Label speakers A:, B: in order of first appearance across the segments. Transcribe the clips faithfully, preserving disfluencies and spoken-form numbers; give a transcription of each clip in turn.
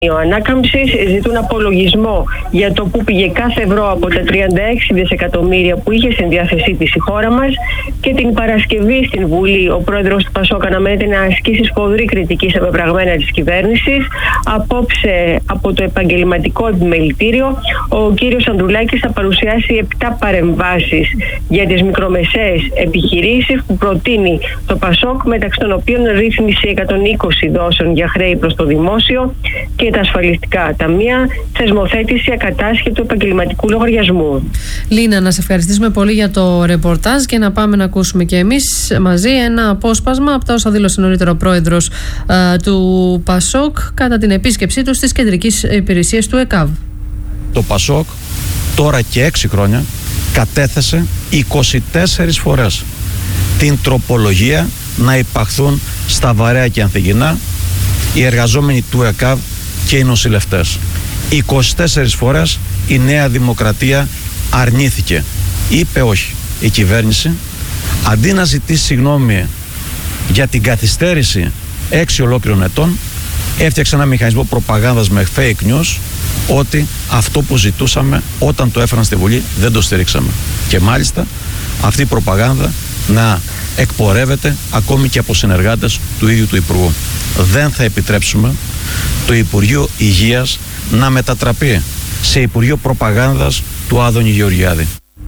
A: Ανάκαμψης ζητούν απολογισμό για το που πήγε κάθε ευρώ από τα τριάντα έξι δισεκατομμύρια που είχε στην διάθεσή της η χώρα μας, και την Παρασκευή στην Βουλή ο πρόεδρος του Πασόκ αναμένεται να ασκήσει σφοδρή κριτική στα πεπραγμένα της κυβέρνησης. Απόψε από το επαγγελματικό επιμελητήριο ο κύριος Ανδρουλάκης θα παρουσιάσει επτά παρεμβάσεις για τις μικρομεσαίες επιχειρήσεις που προτείνει το Πασόκ, μεταξύ των οποίων ρύθμιση εκατόν είκοσι δόσεων για χρέη προς το δημόσιο και τα ασφαλιστικά ταμεία, θεσμοθέτηση ακατάσχετου επαγγελματικού λογαριασμού.
B: Λίνα, να σε ευχαριστήσουμε πολύ για το ρεπορτάζ και να πάμε να ακούσουμε και εμείς μαζί ένα απόσπασμα από τα όσα δήλωσε νωρίτερα ο πρόεδρος α, του Πασόκ κατά την επίσκεψή του στις κεντρικές υπηρεσίες του ΕΚΑΒ.
C: Το Πασόκ τώρα και έξι χρόνια κατέθεσε είκοσι τέσσερις φορές την τροπολογία να υπαχθούν στα βαρέα και ανθυγινά οι εργαζόμενοι του ΕΚΑΒ και οι νοσηλευτές. είκοσι τέσσερις φορές η Νέα Δημοκρατία αρνήθηκε. Είπε όχι. Η κυβέρνηση, αντί να ζητήσει συγγνώμη για την καθυστέρηση έξι ολόκληρων ετών, έφτιαξε ένα μηχανισμό προπαγάνδας με fake news ότι αυτό που ζητούσαμε όταν το έφεραν στη Βουλή δεν το στηρίξαμε. Και μάλιστα αυτή η προπαγάνδα να εκπορεύεται ακόμη και από συνεργάτες του ίδιου του Υπουργού. Δεν θα επιτρέψουμε το Υπουργείο Υγείας να μετατραπεί σε Υπουργείο Προπαγάνδας του Άδωνη Γεωργιάδη.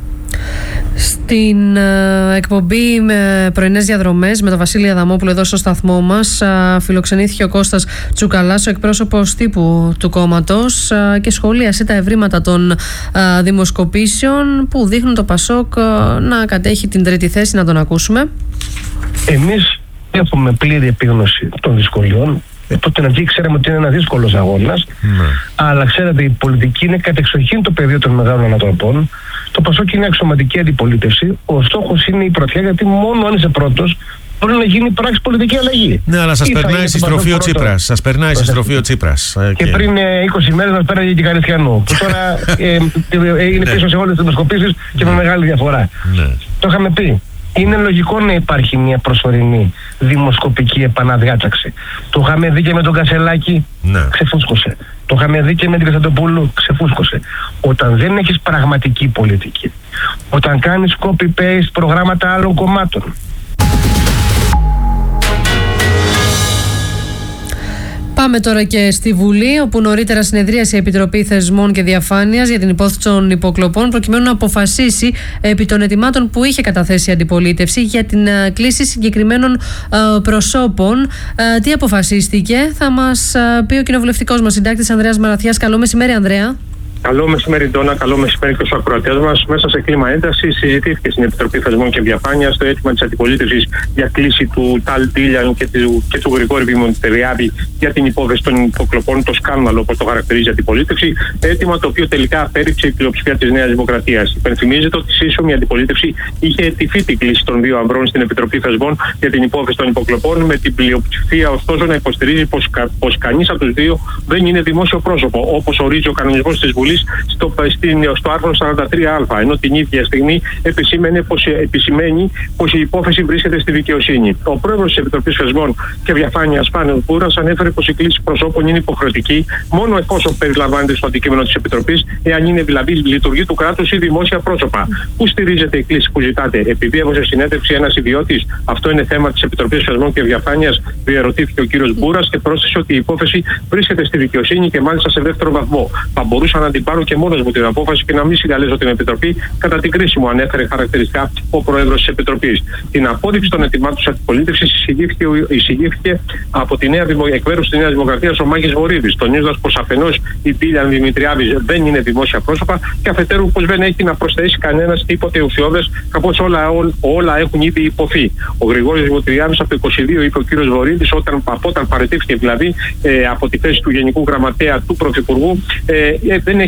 B: Στην uh, εκπομπή με πρωινές διαδρομές με τον Βασίλη Αδαμόπουλο εδώ στο σταθμό μας uh, φιλοξενήθηκε ο Κώστας Τσουκαλάς, ο εκπρόσωπος τύπου του κόμματος, uh, και σχολίασε τα ευρήματα των uh, δημοσκοπήσεων που δείχνουν το Πασόκ uh, να κατέχει την τρίτη θέση. Να τον ακούσουμε.
D: Εμείς έχουμε πλήρη επίγνωση των δυσκολιών. Από την αρχή ξέραμε ότι είναι ένα δύσκολος αγώνας, ναι. Αλλά ξέρετε, η πολιτική είναι κατεξοχήν το πεδίο των μεγάλων ανατροπών. Το Πασόκ είναι αξιωματική αντιπολίτευση. Ο στόχος είναι η πρωτιά, γιατί μόνο αν είσαι πρώτος μπορεί να γίνει πράξη πολιτική αλλαγή.
E: Ναι, αλλά σας περνάει στη στροφή ο Τσίπρας. Σας περνάει στη στροφή ο Τσίπρας.
D: Και πριν είκοσι μέρες μας πέραγε και Καριστιανού. Που τώρα ε, ε, είναι πίσω σε όλες τις δημοσκοπήσεις και με μεγάλη διαφορά. Ναι. Το είχαμε πει. Είναι λογικό να υπάρχει μια προσωρινή δημοσκοπική επαναδιάταξη. Το είχαμε δει και με τον Κασελάκη, ναι. Ξεφούσκωσε. Το είχαμε δει και με την Κωνσταντοπούλου, ξεφούσκωσε. Όταν δεν έχεις πραγματική πολιτική, όταν κάνεις copy-paste προγράμματα άλλων κομμάτων.
B: Πάμε τώρα και στη Βουλή, όπου νωρίτερα συνεδρίασε η Επιτροπή Θεσμών και Διαφάνειας για την υπόθεση των υποκλοπών, προκειμένου να αποφασίσει επί των αιτημάτων που είχε καταθέσει η αντιπολίτευση για την uh, κλήση συγκεκριμένων uh, προσώπων. Uh, τι αποφασίστηκε, θα μας uh, πει ο κοινοβουλευτικός μας συντάκτης Ανδρέας Μαραθιάς. Καλό μεσημέρι, Ανδρέα.
F: Καλό μεσημέρι, Ντόνα. Καλό μεσημέρι και στους ακροατές μας. Μέσα σε κλίμα έντασης συζητήθηκε στην Επιτροπή Θεσμών και Διαφάνειας το αίτημα της αντιπολίτευσης για κλήση του Ταλ Τίλιαν και του, και του Γρηγόρη Βημοντεριάδη για την υπόθεση των υποκλοπών, το σκάνδαλο όπως το χαρακτηρίζει η αντιπολίτευση. Αίτημα το οποίο τελικά απέρριψε η πλειοψηφία της Νέας Δημοκρατίας. Υπενθυμίζεται ότι σύσσωμη αντιπολίτευση είχε αιτηθεί την κλήση των δύο ανδρών στην Επιτροπή Θεσμών για την υπόθεση των υποκλοπών, με την πλειοψηφία ωστόσο να υποστηρίζει πως, πως κανείς από τους δύο δεν είναι δημόσιο πρόσωπο, όπως ορίζει ο κανονισμός της Βουλής στο, στο άρθρο σαράντα τρία α, ενώ την ίδια στιγμή πως, επισημαίνει πως η υπόθεση βρίσκεται στη δικαιοσύνη. Ο πρόεδρος της Επιτροπής Θεσμών και Διαφάνειας, Πάνελ Πούρας, ανέφερε πως η κλήση προσώπων είναι υποχρεωτική μόνο εφόσον περιλαμβάνεται στο αντικείμενο της Επιτροπής, εάν είναι δηλαδή λειτουργή του κράτους ή δημόσια πρόσωπα. Πού στηρίζεται η κλήση που ζητάτε, επειδή έβγαζε συνέντευξη ένας ιδιώτης? Αυτό είναι θέμα της Επιτροπής Θεσμών και Διαφάνειας, διερωτήθηκε ο κύριος Μπούρας και πρόσθεσε ότι η υπόθεση βρίσκεται στη δικαιοσύνη και μάλιστα σε δεύτερο βαθμό. Θα μπορούσα να την πάρω και μόνος μου την απόφαση και να μην συγκαλέσω την Επιτροπή κατά την κρίση μου, ανέφερε χαρακτηριστικά ο πρόεδρος της Επιτροπής. Την απόδειξη των ετοιμάτων της αντιπολίτευσης εισηγήθηκε, εισηγήθηκε από τη νέα, εκ μέρους της Νέας Δημοκρατίας ο Μάγης Βορύδης, τονίζοντας πως αφενός η Τίλιαν Δημητριάδης δεν είναι δημόσια πρόσωπα και αφετέρου πως δεν έχει να προσθέσει κανένας τίποτε ουσιώδες, καθώς όλα, όλα, όλα έχουν ήδη υποθεί. Ο Γρηγόρης Δημητριάδης από το είκοσι δύο, είπε ο κύριος Βορύδης, όταν, από όταν παραιτήθηκε δηλαδή ε, από τη θέση του Γενικού Γραμματέα του Πρωθυπουργού, ε, ε, δεν έχει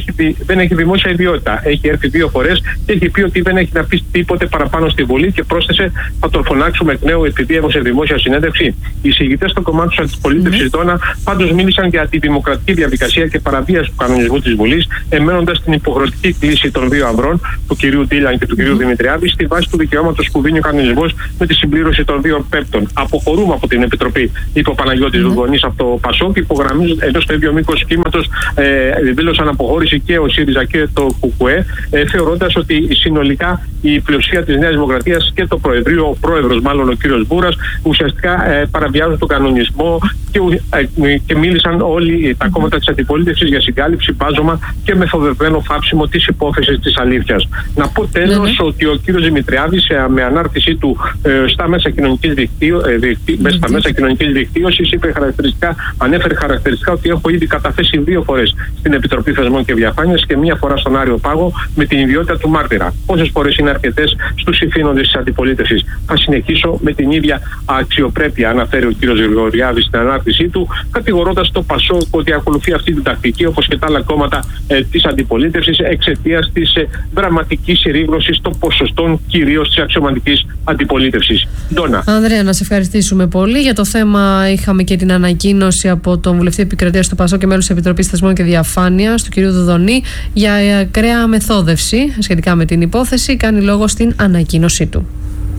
F: έχει, δεν έχει δημόσια ιδιότητα. Έχει έρθει δύο φορές και έχει πει ότι δεν έχει να πει τίποτε παραπάνω στη Βουλή και πρόσθεσε: θα τον φωνάξουμε εκ νέου επειδή έδωσε δημόσια συνέντευξη. Οι εισηγητές των κομμάτων της αντιπολίτευσης Ντόνα πάντως μίλησαν για τη δημοκρατική διαδικασία και παραβίαση του κανονισμού της Βουλής, εμένοντας την υποχρεωτική κλίση των δύο ανδρών, του κυρίου Ντίλαν και του κυρίου Δημητριάδη, στη βάση του δικαιώματος που δίνει ο κανονισμός με τη συμπλήρωση των δύο πέπτων. Αποχωρούμε από την Επιτροπή, είπε ο Παναγιώτης Δουδονής από το ΠΑΣΟΚ, υπογραμμίζουν ενώ στο ίδιο μήκος κύματος ε, δήλωσαν αποχώρηση και ο ΣΥΡΙΖΑ και το ΚΚΕ, ε, θεωρώντας ότι συνολικά η πλειοψηφία της Νέας Δημοκρατίας και το Προεδρείο, ο πρόεδρος μάλλον ο κύριος Μπούρας, ουσιαστικά ε, παραβιάζουν τον κανονισμό και, ε, και μίλησαν όλοι τα κόμματα της αντιπολίτευσης για συγκάλυψη, μπάζωμα και μεθοδευμένο φάψιμο της υπόθεσης της αλήθειας. Να πω τέλος ναι, ναι. ότι ο κύριος Δημητριάδης ε, με ανάρτησή του ε, στα μέσα κοινωνικής δικτύω, ε, δικτύ, mm-hmm. στα μέσα κοινωνικής δικτύωσης είπε χαρακτηριστικά, ανέφερε χαρακτηριστικά ότι έχω ήδη καταθέσει δύο φορές στην Επιτροπή Θεσμών και Διαφάνειας και μία φορά στον Άριο Πάγο με την ιδιότητα του μάρτυρα. Πόσες φορές είναι αρκετές στους ηθήνοντες της αντιπολίτευσης? Θα συνεχίσω με την ίδια αξιοπρέπεια, αναφέρει ο κύριος Γρηγοριάδης στην ανάρτησή του, κατηγορώντας το ΠΑΣΟΚ ότι ακολουθεί αυτή την τακτική όπως και τα άλλα κόμματα ε, της αντιπολίτευσης εξαιτίας της ε, δραματικής συρρήγνωσης των ποσοστών κυρίως της αξιωματικής αντιπολίτευσης. Ντόνα.
B: Ανδρέα, να σε ευχαριστήσουμε πολύ. Για το θέμα είχαμε και την ανακοίνωση από τον βουλευτή επικρατείας του ΠΑΣΟΚ και μέλος της Επιτροπής Θεσμών και Διαφάνειας, του κ. Δουδονή, για ακραία μεθόδευση σχετικά με την υπόθεση. Κάνει λόγο στην ανακοίνωσή του.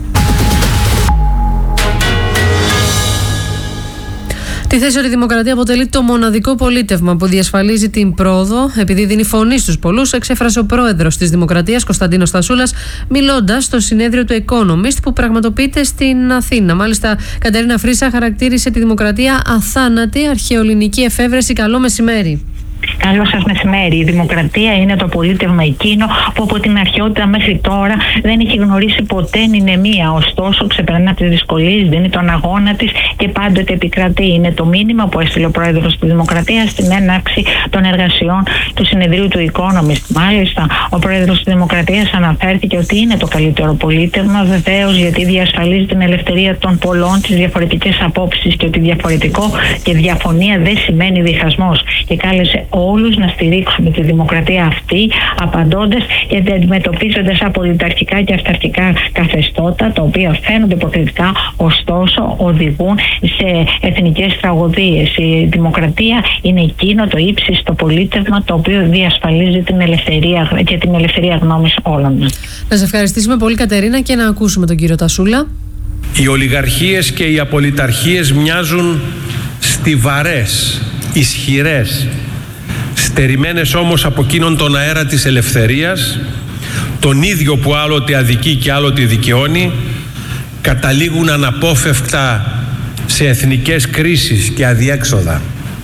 B: Τη θέση ότι η δημοκρατία αποτελεί το μοναδικό πολίτευμα που διασφαλίζει την πρόοδο, επειδή δίνει φωνή στους πολλούς, εξέφρασε ο πρόεδρος της Δημοκρατίας, Κωνσταντίνος Στασούλας, μιλώντας στο συνέδριο του Economist που πραγματοποιείται στην Αθήνα. Μάλιστα, Κατερίνα Φρύσα χαρακτήρισε τη δημοκρατία αθάνατη αρχαιοελληνική εφεύρεση. Καλό μεσημέρι.
G: Καλό σας μεσημέρι. Η δημοκρατία είναι το πολίτευμα εκείνο που από την αρχαιότητα μέχρι τώρα δεν έχει γνωρίσει ποτέ νηνεμία. Ωστόσο, ξεπερνά τις δυσκολίες, δίνει τον αγώνα της και πάντοτε επικρατεί. Είναι το μήνυμα που έστειλε ο πρόεδρος της Δημοκρατίας στην έναρξη των εργασιών του συνεδρίου του Economist. Μάλιστα, ο πρόεδρος της Δημοκρατίας αναφέρθηκε ότι είναι το καλύτερο πολίτευμα, βεβαίως γιατί διασφαλίζει την ελευθερία των πολλών, τις διαφορετικές απόψεις και ότι διαφορετικό και διαφωνία δεν σημαίνει διχασμός. Και κάλεσε όλους να στηρίξουμε τη δημοκρατία αυτή, απαντώντας και αντιμετωπίζοντας απολυταρχικά και αυταρχικά καθεστώτα, τα οποία φαίνονται υποκριτικά, ωστόσο οδηγούν σε εθνικές τραγωδίες. Η δημοκρατία είναι εκείνο το ύψιστο πολίτευμα το οποίο διασφαλίζει την ελευθερία και την ελευθερία γνώμης όλων μας.
B: Να σας ευχαριστήσουμε πολύ, Κατερίνα, και να ακούσουμε τον κύριο Τασούλα.
H: Οι ολιγαρχίες και οι απολυταρχίες μοιάζουν στιβαρές, ισχυρές, στερημένες όμως από εκείνον τον αέρα της ελευθερίας, τον ίδιο που άλλοτε αδικεί και άλλοτε δικαιώνει, καταλήγουν αναπόφευκτα σε εθνικές κρίσεις και αδιέξοδα.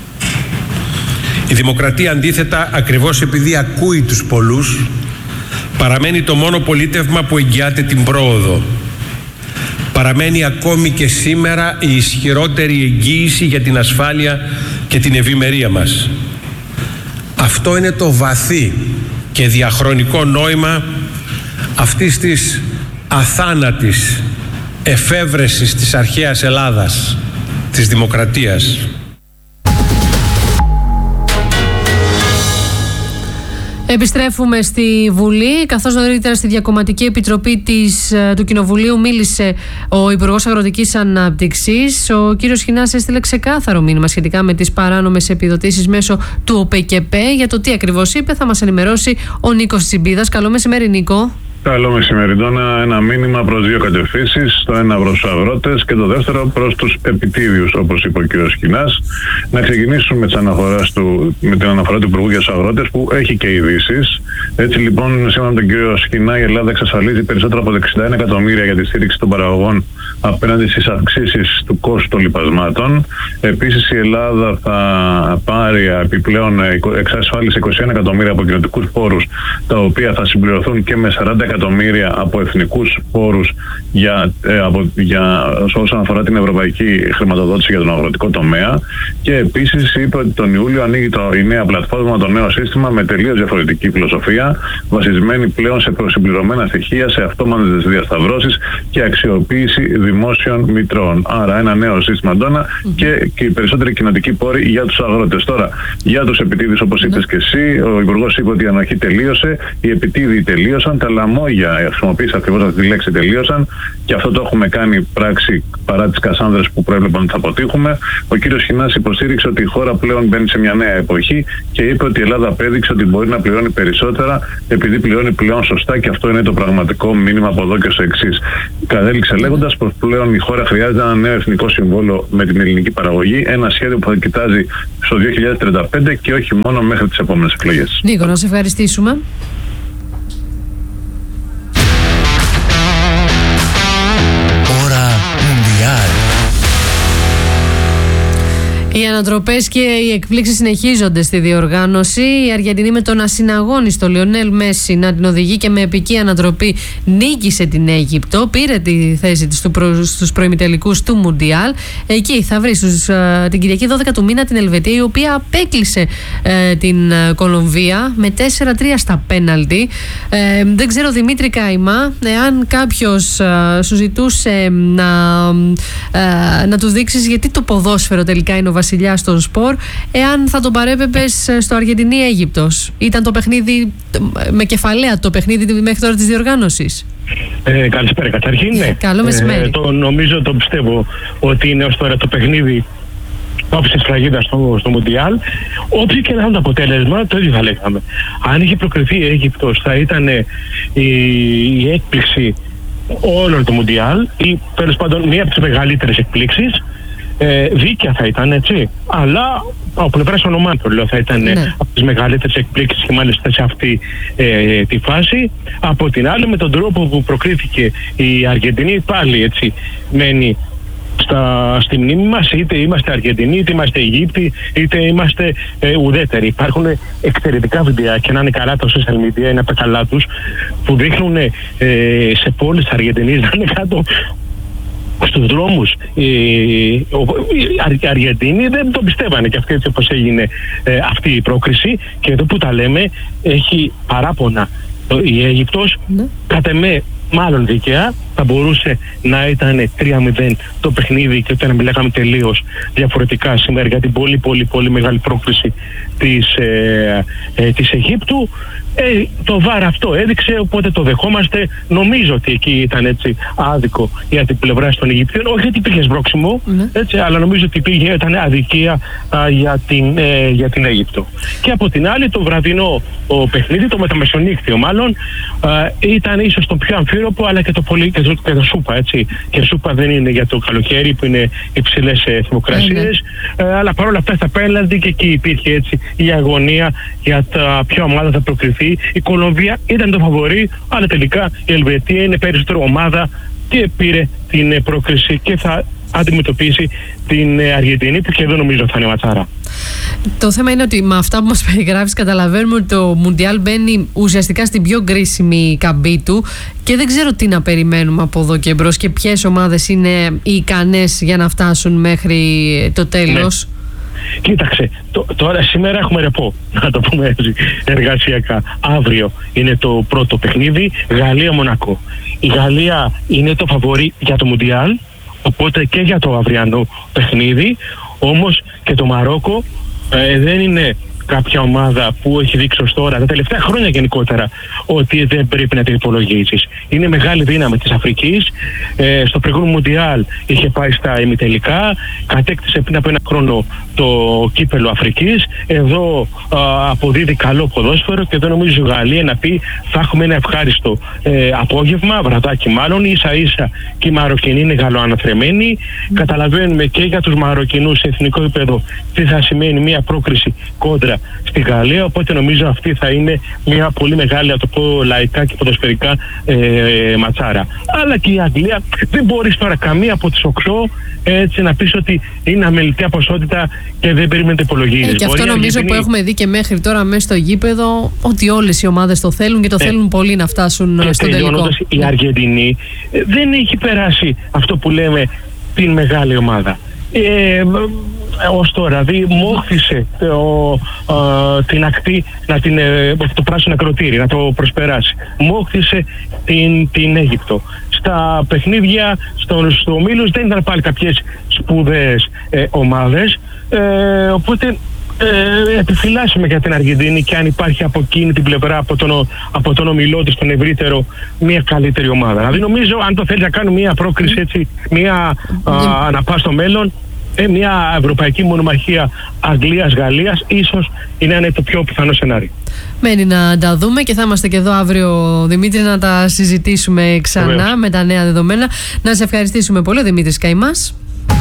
H: Η δημοκρατία, αντίθετα, ακριβώς επειδή ακούει τους πολλούς, παραμένει το μόνο πολίτευμα που εγγυάται την πρόοδο. Παραμένει ακόμη και σήμερα η ισχυρότερη εγγύηση για την ασφάλεια και την ευημερία μας. Αυτό είναι το βαθύ και διαχρονικό νόημα αυτής της αθάνατης εφεύρεσης της αρχαίας Ελλάδας, της δημοκρατίας.
B: Επιστρέφουμε στη Βουλή, καθώς νωρίτερα στη Διακομματική Επιτροπή της, του Κοινοβουλίου μίλησε ο Υπουργός Αγροτικής Ανάπτυξης. Ο κύριος Χινάς έστειλε ξεκάθαρο μήνυμα σχετικά με τις παράνομες επιδοτήσεις μέσω του ΟΠΕΚΕΠΕ. Για το τι ακριβώς είπε θα μας ενημερώσει ο Νίκος Τσιμπίδας. Καλό μεσημέρι, Νίκο.
I: Καλό μεσημέρι, Ντόνα. Ένα μήνυμα προς δύο κατευθύνσεις. Το ένα προς τους αγρότες και το δεύτερο προς τους επιτίδιους, όπως είπε ο κ. Σκινάς. Να ξεκινήσουμε με, τις αναφορές του, με την αναφορά του Υπουργού για τους αγρότες, που έχει και ειδήσεις. Έτσι λοιπόν, σύμφωνα με τον κ. Σκινά, η Ελλάδα εξασφαλίζει περισσότερα από εξήντα ένα εκατομμύρια για τη στήριξη των παραγωγών απέναντι στις αυξήσεις του κόστου των λιπασμάτων. Επίσης, η Ελλάδα θα πάρει επιπλέον εξασφάλιση είκοσι ένα εκατομμύρια από κοινοτικούς πόρους, τα οποία θα συμπληρωθούν και με σαράντα εκατομμύρια από εθνικούς πόρους για, ε, από, για, όσον αφορά την ευρωπαϊκή χρηματοδότηση για τον αγροτικό τομέα, και επίσης είπε ότι τον Ιούλιο ανοίγει το, η νέα πλατφόρμα, το νέο σύστημα με τελείως διαφορετική φιλοσοφία, βασισμένη πλέον σε προσυμπληρωμένα στοιχεία, σε αυτόματες διασταυρώσεις και αξιοποίηση δημόσιων μητρώων. Άρα ένα νέο σύστημα, Αντώνα, mm-hmm. και, και οι περισσότεροι κοινοτικοί πόροι για τους αγρότες. Τώρα, για τους επιτίδους, όπως mm-hmm. είπες και εσύ, ο Υπουργός είπε ότι η ανοχή τελείωσε, οι επιτίδοι τελείωσαν, τα λαμόγια, χρησιμοποίησα ακριβώς αυτή τη λέξη, τελείωσαν, και αυτό το έχουμε κάνει πράξη παρά τις κασάνδρες που προέβλεπαν ότι θα αποτύχουμε. Ο κύριος Σχοινάς υποστήριξε ότι η χώρα πλέον μπαίνει σε μια νέα εποχή και είπε ότι η Ελλάδα απέδειξε ότι μπορεί να πληρώνει περισσότερα επειδή πληρώνει πλέον σωστά, και αυτό είναι το πραγματικό μήνυμα από εδώ και στο εξής. Κατέληξε λέγοντας πως πλέον η χώρα χρειάζεται ένα νέο εθνικό συμβόλαιο με την ελληνική παραγωγή, ένα σχέδιο που θα κοιτάζει στο δύο χιλιάδες τριάντα πέντε και όχι μόνο μέχρι τις επόμενες εκλογές.
B: Νίκο, να σε ευχαριστήσουμε. Οι ανατροπές και οι εκπλήξεις συνεχίζονται στη διοργάνωση. Η Αργεντινή, με τον ασυναγώνιστο Λιονέλ Μέση να την οδηγεί και με επική ανατροπή, νίκησε την Αίγυπτο. Πήρε τη θέση της στους προημιτελικούς του Μουντιάλ. Εκεί θα βρει στους, την Κυριακή δώδεκα του μήνα την Ελβετία, η οποία απέκλεισε ε, την Κολομβία με τέσσερα τρία στα πέναλτι. Ε, δεν ξέρω, Δημήτρη Καϊμά, εάν κάποιος ε, σου ζητούσε να, ε, να του δείξεις γιατί το ποδόσφαιρο τελικά είναι ο βασιλιάς στον σπορ, εάν θα τον παρέπεπες στο Αργεντινή-Αίγυπτος. Ήταν το παιχνίδι με κεφαλαία, το παιχνίδι μέχρι τώρα της διοργάνωσης.
J: Ε, καλησπέρα καταρχήν. Ναι.
B: Καλό μεσημέρι.
J: Ε, το νομίζω, το πιστεύω ότι είναι ως τώρα το παιχνίδι όψης φραγίδας στο, στο Μουντιάλ. Όποιο και να ήταν το αποτέλεσμα, το ίδιο θα λέγαμε. Αν είχε προκριθεί η Αίγυπτος, θα ήταν η, η έκπληξη όλων του Μουντιάλ, ή τέλος πάντων μία από τις μεγαλύτερες εκπλήξεις. Ε, δίκαια θα ήταν, έτσι, αλλά από πλευράς ονομάτων, λέω, θα ήταν ναι. από τις μεγαλύτερες εκπλήξεις, και μάλιστα σε αυτή ε, τη φάση. Από την άλλη, με τον τρόπο που προκρίθηκε η Αργεντινή, πάλι έτσι μένει στα, στη μνήμη μας, είτε είμαστε Αργεντινοί, είτε είμαστε Αιγύπτιοι, είτε είμαστε ε, ουδέτεροι. Υπάρχουν εξαιρετικά βιντεάκια, να είναι καλά τα social media, είναι από τα καλά τους, που δείχνουν ε, σε πόλεις Αργεντινής να είναι κάτω στους δρόμους. Οι Αργεντίνοι δεν το πιστεύανε, και αυτή έτσι όπως έγινε ε, αυτή η πρόκριση. Και εδώ που τα λέμε, έχει παράπονα η Αίγυπτος, ναι. Κατ' εμέ μάλλον δικαία, θα μπορούσε να ήταν τρία μηδέν το παιχνίδι και όταν μιλάγαμε τελείως διαφορετικά σήμερα για την πολύ πολύ πολύ μεγάλη πρόκριση της, ε, ε, της Αιγύπτου. Ε, το βάρ αυτό έδειξε, οπότε το δεχόμαστε. Νομίζω ότι εκεί ήταν έτσι άδικο για την πλευρά των Αιγυπτίων. Όχι ότι υπήρχε σμπρόξιμο, mm-hmm. έτσι, αλλά νομίζω ότι υπήρχε, ήταν αδικία α, για, την, ε, για την Αίγυπτο. Και από την άλλη, το βραδινό ο παιχνίδι, το μεταμεσονύκτιο μάλλον, α, ήταν ίσως το πιο αμφίροπο, αλλά και το, πολύ, και το, και το σούπα, έτσι. Και σούπα δεν είναι για το καλοκαίρι που είναι υψηλές ε, θερμοκρασίες, mm-hmm. ε, αλλά παρόλα αυτά στα πέναλτι και εκεί υπήρχε έτσι η αγωνία για τα ποια ομάδα θα προκριθεί. Η Κολομβία ήταν το φαβορί, αλλά τελικά η Ελβετία είναι περισσότερο ομάδα και πήρε την πρόκριση και θα αντιμετωπίσει την Αργεντινή, που και εδώ νομίζω θα είναι ματσάρα.
B: Το θέμα είναι ότι με αυτά που μας περιγράφεις καταλαβαίνουμε ότι το Μουντιάλ μπαίνει ουσιαστικά στην πιο κρίσιμη καμπή του και δεν ξέρω τι να περιμένουμε από εδώ και μπρος και ποιες ομάδες είναι ικανές για να φτάσουν μέχρι το τέλος. Ναι.
J: Κοίταξε, το, τώρα σήμερα έχουμε ρεπό, να το πούμε έτσι, εργασιακά. Αύριο είναι το πρώτο παιχνίδι, Γαλλία-Μονακό. Η Γαλλία είναι το φαβορί για το Μουντιάλ, οπότε και για το αυριανό παιχνίδι, όμως και το Μαρόκο ε, δεν είναι κάποια ομάδα που έχει δείξει ως τώρα, τα τελευταία χρόνια γενικότερα, ότι δεν πρέπει να την υπολογίσεις. Είναι μεγάλη δύναμη της Αφρικής. Ε, στο προηγούμενο Μουντιάλ είχε πάει στα ημιτελικά, κατέκτησε πριν από ένα χρόνο το κύπελο Αφρικής. Εδώ α, αποδίδει καλό ποδόσφαιρο και εδώ νομίζω η Γαλλία να πει θα έχουμε ένα ευχάριστο ε, απόγευμα, βραδάκι μάλλον, ίσα ίσα και οι Μαροκινοί είναι γαλλοαναθρεμένοι. Mm. Καταλαβαίνουμε και για τους Μαροκινούς σε εθνικό επίπεδο τι θα σημαίνει μια πρόκριση κόντρα στη Γαλλία, οπότε νομίζω αυτή θα είναι μια πολύ μεγάλη, να το πω λαϊκά και ποδοσφαιρικά, ε, ματσάρα. Αλλά και η Αγγλία, δεν μπορείς τώρα καμία από τις οκτώ έτσι να πεις ότι είναι αμεληταία ποσότητα και δεν περιμένετε υπολογίες.
B: Ε, και αυτό νομίζω Αργεντινή... που έχουμε δει και μέχρι τώρα μέσα στο γήπεδο, ότι όλες οι ομάδες το θέλουν και το ε, θέλουν πολύ να φτάσουν και στον τελικό.
J: Η Αργεντινή δεν έχει περάσει αυτό που λέμε την μεγάλη ομάδα. Ε, ως τώρα δει μόχθησε το, ε, την ακτή να την, ε, το πράσινο ακροτήρι να το προσπεράσει, μόχθησε την, την Αίγυπτο στα παιχνίδια στο, στο Μήλος. Δεν ήταν πάλι κάποιες σπουδαίες ε, ομάδες, ε, οπότε ε, επιφυλάσσουμε για την Αργεντινή και αν υπάρχει από εκείνη την πλευρά, από τον, από τον ομιλό της, τον ευρύτερο, μια καλύτερη ομάδα. Δηλαδή νομίζω αν το θέλει να κάνουμε μια πρόκριση έτσι, μια α, να πάει στο μέλλον, ε, μια ευρωπαϊκή μονομαχία Αγγλίας-Γαλλίας ίσως είναι το πιο πιθανό σενάριο.
B: Μένει να τα δούμε και θα είμαστε και εδώ αύριο, Δημήτρη, να τα συζητήσουμε ξανά. Βεβαίως. Με τα νέα δεδομένα. Να σε ευχαριστήσουμε πολύ, ο Δημήτρης Καημάς.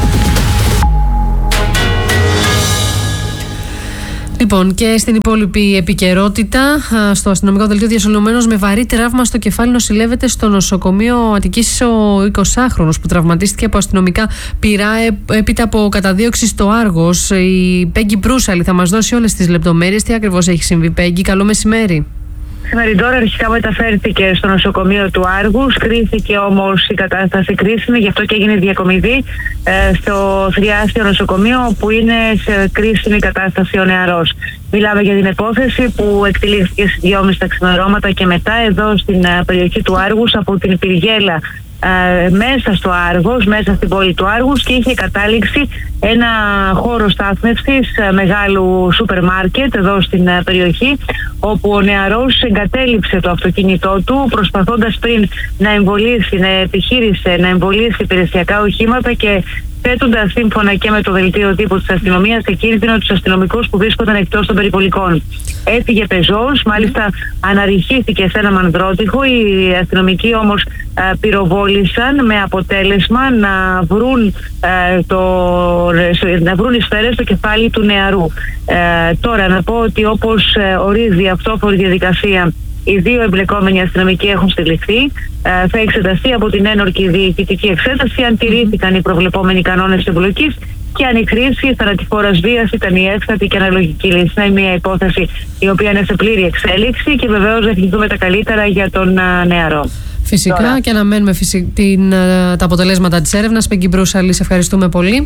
B: Λοιπόν, και στην υπόλοιπη επικαιρότητα, στο αστυνομικό δελτίο διασωλωμένος με βαρύ τραύμα στο κεφάλι νοσηλεύεται στο νοσοκομείο Αττικής ο εικοσάχρονος που τραυματίστηκε από αστυνομικά πυρά έπειτα από καταδίωξη στο Άργος. Η Πέγγι Προύσαλη θα μας δώσει όλες τις λεπτομέρειες. Τι ακριβώς έχει συμβεί, Πέγγι? Καλό μεσημέρι.
A: Σήμερα τώρα αρχικά μεταφέρθηκε στο νοσοκομείο του Άργους, κρίθηκε όμως η κατάσταση κρίσιμη, γι' αυτό και έγινε διακομιδή ε, στο θριάστιο νοσοκομείο που είναι σε κρίσιμη κατάσταση ο νεαρός. Μιλάμε για την υπόθεση που εκτελήθηκε στις δυόμιση τα ξημερώματα και μετά εδώ στην uh, περιοχή του Άργους από την Πυργέλα uh, μέσα στο Άργος, μέσα στην πόλη του Άργους, και είχε κατάληξει ένα χώρο στάθμευσης uh, μεγάλου σούπερ μάρκετ εδώ στην uh, περιοχή, όπου ο νεαρός εγκατέλειψε το αυτοκίνητό του προσπαθώντας πριν να εμβολήσει, να επιχείρησε να εμβολήσει υπηρεσιακά οχήματα και θέτοντας σύμφωνα και με το δελτίο τύπου της αστυνομίας σε κίνδυνο τους αστυνομικούς που βρίσκονταν εκτός των περιπολικών. Έφυγε πεζός, μάλιστα αναρριχήθηκε σε ένα μανδρότυχο. Οι αστυνομικοί όμως α, πυροβόλησαν με αποτέλεσμα να βρουν, α, το, να βρουν οι σφαίρες στο κεφάλι του νεαρού. Ε, τώρα να πω ότι όπως ε, ορίζει η αυτόφορη διαδικασία, οι δύο εμπλεκόμενοι αστυνομικοί έχουν συλληφθεί. Ε, θα εξεταστεί από την ένορκη διοικητική εξέταση αν τηρήθηκαν οι προβλεπόμενοι κανόνες εμπλοκής και αν η κρίση, η θανατηφόρας βίας ήταν η εύστατη και αναλογική λύση. Είναι μια υπόθεση η οποία είναι σε πλήρη εξέλιξη και βεβαίως θα ευχηθούμε τα καλύτερα για τον α, νεαρό.
B: Φυσικά. Τώρα. Και αναμένουμε φυσι... την, τα αποτελέσματα της έρευνας. Πέγγι Προύσαλη, σε ευχαριστούμε πολύ.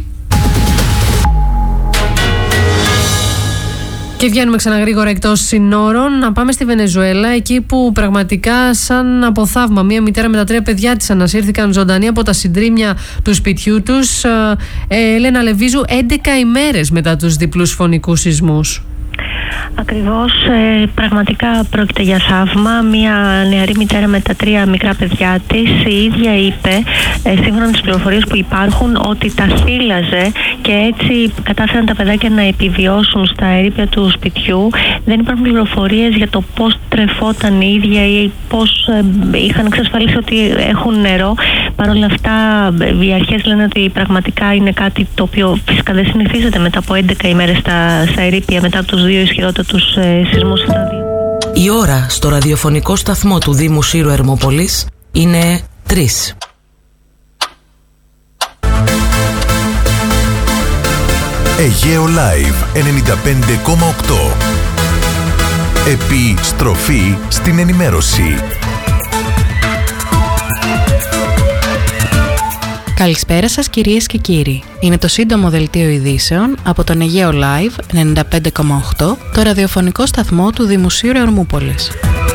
B: Και βγαίνουμε ξανά γρήγορα εκτός συνόρων. Να πάμε στη Βενεζουέλα, εκεί που πραγματικά σαν από θαύμα μία μητέρα με τα τρία παιδιά της ανασύρθηκαν ζωντανοί από τα συντρίμμια του σπιτιού τους. Ε, Έλενα Λεβίζου, έντεκα ημέρες μετά τους διπλούς φωνικούς σεισμούς.
K: Ακριβώς, ε, πραγματικά πρόκειται για θαύμα. Μια νεαρή μητέρα με τα τρία μικρά παιδιά της η ίδια είπε, ε, σύμφωνα με τις πληροφορίες που υπάρχουν, ότι τα θύλαζε και έτσι κατάφεραν τα παιδάκια να επιβιώσουν στα ερείπια του σπιτιού. Δεν υπάρχουν πληροφορίες για το πώς τρεφόταν η ίδια ή πώς ε, είχαν εξασφαλίσει ότι έχουν νερό. Παρ' όλα αυτά, οι αρχές λένε ότι πραγματικά είναι κάτι το οποίο φυσικά δεν συνηθίζεται μετά από έντεκα ημέρες στα, στα ερείπια μετά από τους δύο ισχυρότατους ε, σεισμούς στα δύο.
L: Η ώρα στο ραδιοφωνικό σταθμό του Δήμου Σύρου Ερμόπολης είναι τρεις.
M: Αιγαίο Live ενενήντα πέντε κόμμα οκτώ. Επιστροφή στην ενημέρωση.
N: Καλησπέρα σας κυρίες και κύριοι. Είναι το σύντομο δελτίο ειδήσεων από τον Αιγαίο Live ενενήντα πέντε κόμμα οκτώ, το ραδιοφωνικό σταθμό του Δημοσίου Ερμούπολης.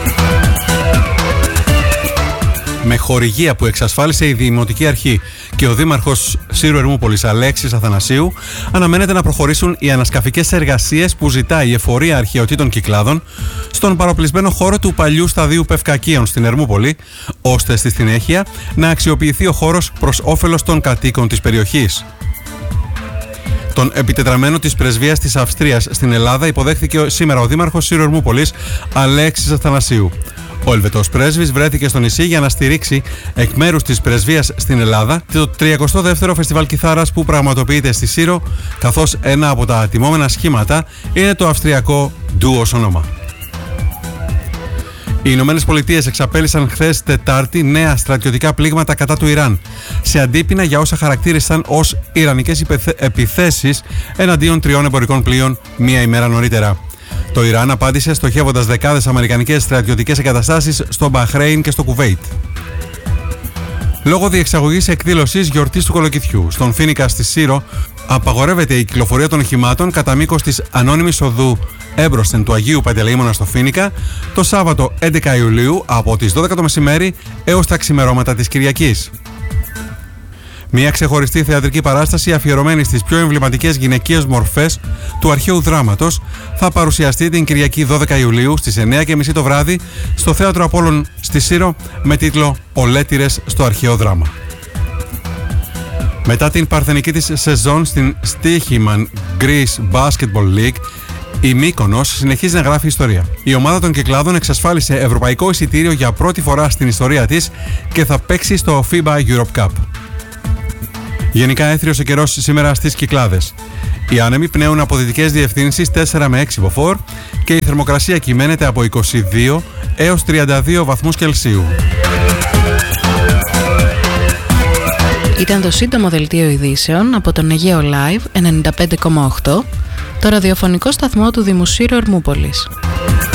O: Με χορηγία που εξασφάλισε η Δημοτική Αρχή και ο Δήμαρχος Σύρου Ερμούπολης Αλέξης Αθανασίου, αναμένεται να προχωρήσουν οι ανασκαφικές εργασίες που ζητάει η Εφορία Αρχαιοτήτων Κυκλάδων στον παροπλισμένο χώρο του παλιού σταδίου Πευκακίων στην Ερμούπολη, ώστε στη συνέχεια να αξιοποιηθεί ο χώρος προς όφελος των κατοίκων της περιοχής. Τον επιτετραμένο της Πρεσβείας της Αυστρίας στην Ελλάδα υποδέχθηκε σήμερα ο Δήμαρχος Σύρου Ερμούπολης Αλέξης Αθανασίου. Ο Ελβετός πρέσβης βρέθηκε στο νησί για να στηρίξει εκ μέρους της πρεσβείας στην Ελλάδα το τριακοστό δεύτερο φεστιβάλ κιθάρας που πραγματοποιείται στη Σύρο, καθώς ένα από τα τιμόμενα σχήματα είναι το αυστριακό Duo Sonoma. Οι Ηνωμένες Πολιτείες εξαπέλυσαν χθες Τετάρτη νέα στρατιωτικά πλήγματα κατά του Ιράν, σε αντίπεινα για όσα χαρακτήρισαν ως ιρανικές επιθέσεις εναντίον τριών εμπορικών πλοίων μία ημέρα νωρίτερα. Το Ιράν απάντησε στοχεύοντας δεκάδες αμερικανικές στρατιωτικές εγκαταστάσεις στο Μπαχρέιν και στο Κουβέιτ. Λόγω διεξαγωγής εκδήλωσης γιορτής του κολοκυθιού στον Φίνικα στη Σύρο, απαγορεύεται η κυκλοφορία των οχημάτων κατά μήκος της ανώνυμης οδού έμπροσθεν του Αγίου Παντελεήμωνα στο Φίνικα το Σάββατο έντεκα Ιουλίου από τις δώδεκα το μεσημέρι έως τα ξημερώματα της Κυριακής. Μια ξεχωριστή θεατρική παράσταση αφιερωμένη στις πιο εμβληματικές γυναικείες μορφές του αρχαίου δράματος θα παρουσιαστεί την Κυριακή δώδεκα Ιουλίου στις εννιά και μισή το βράδυ στο Θέατρο Απόλλων στη Σύρο με τίτλο «Ολέτηρες στο αρχαίο δράμα». Μετά την παρθενική της σεζόν στην Στίχημαν Greece Basketball League, η Μύκονος συνεχίζει να γράφει ιστορία. Η ομάδα των Κυκλάδων εξασφάλισε ευρωπαϊκό εισιτήριο για πρώτη φορά στην ιστορία της και θα παίξει στο φίμπα Europe Cup. Γενικά έθριος ο καιρός σήμερα στις Κυκλάδες. Οι άνεμοι πνέουν από δυτικές διευθύνσεις τέσσερα με έξι μποφόρ και η θερμοκρασία κυμαίνεται από είκοσι δύο έως τριάντα δύο βαθμούς Κελσίου.
N: Ήταν το σύντομο δελτίο ειδήσεων από τον Αιγαίο Live ενενήντα πέντε κόμμα οκτώ, το ραδιοφωνικό σταθμό του Δημοσίου Ερμούπολης.